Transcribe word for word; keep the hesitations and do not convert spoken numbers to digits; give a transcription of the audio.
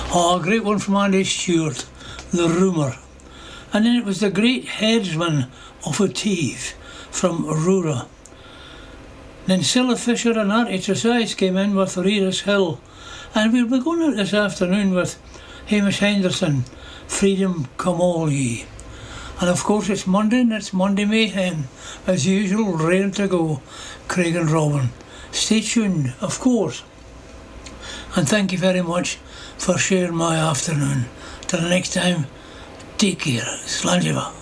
Oh, a great one from Andy Stewart, The Rumour. And then it was The Great Headsman of a Teeth from Aurora. Then Cilla Fisher and Artie Tresize came in with Reader's Hill. And we'll be going out this afternoon with Hamish Henderson, Freedom Come All Ye. And of course it's Monday and it's Monday Mayhem. As usual, raring to go, Craig and Robin. Stay tuned, of course. And thank you very much for sharing my afternoon. Till the next time, take care. Slanjiva.